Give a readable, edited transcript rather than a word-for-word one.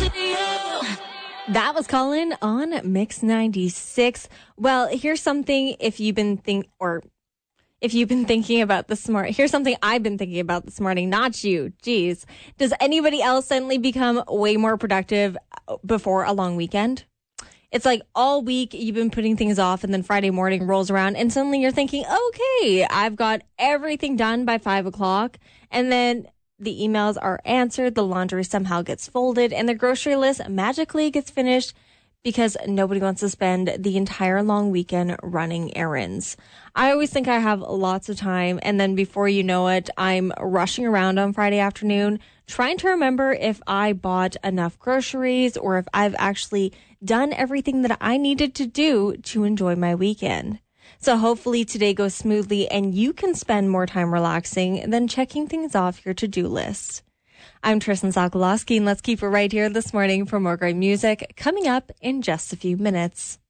That was Colin on Mix 96. Well, here's something if you've been thinking about this morning. Here's something I've been thinking about this morning, not you. Jeez. Does anybody else suddenly become way more productive before a long weekend? It's like all week you've been putting things off and then Friday morning rolls around and suddenly you're thinking, okay, I've got everything done by 5 o'clock. And then the emails are answered, the laundry somehow gets folded, and the grocery list magically gets finished because nobody wants to spend the entire long weekend running errands. I always think I have lots of time, and then before you know it, I'm rushing around on Friday afternoon trying to remember if I bought enough groceries or if I've actually done everything that I needed to do to enjoy my weekend. So hopefully today goes smoothly and you can spend more time relaxing than checking things off your to-do list. I'm Tristan Sokolowski, and let's keep it right here this morning for more great music coming up in just a few minutes.